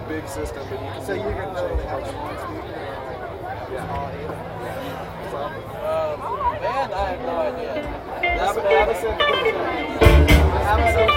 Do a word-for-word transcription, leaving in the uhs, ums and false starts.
big system, but you can. So you're gonna literally have one speaker. Yeah. Um, man, I have no idea. Have a, have a, have a, have a,